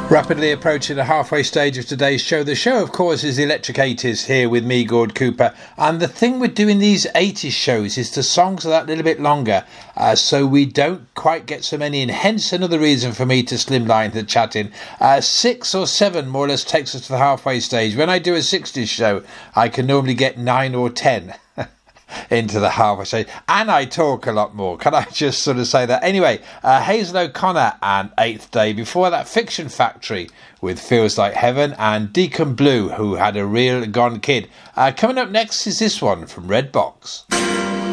Rapidly approaching the halfway stage of today's show. The show, of course, is Electric 80s here with me, Gord Cooper. And the thing with doing these 80s shows is the songs are that little bit longer, so we don't quite get so many in. Hence another reason for me to slimline the chatting. 6 or 7 more or less takes us to the halfway stage. When I do a 60s show, I can normally get 9 or 10 into the halfway stage, and I talk a lot more. Can I just sort of say that? Anyway, Hazel O'Connor and Eighth Day. Before that, Fiction Factory with Feels Like Heaven, and Deacon Blue, who had a real gone kid. Coming up next is this one from Red Box.